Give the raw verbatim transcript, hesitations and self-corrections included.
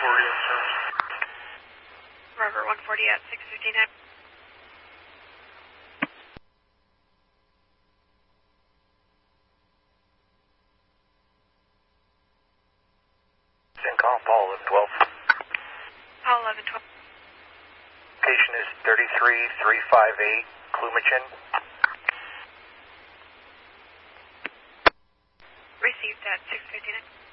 forty at service. Rover one forty at six fifty-nine. CENTCOM, Paul eleven twelve. Paul eleven twelve. Location is thirty-three three fifty-eight, Clumachin. Received at six fifty-nine.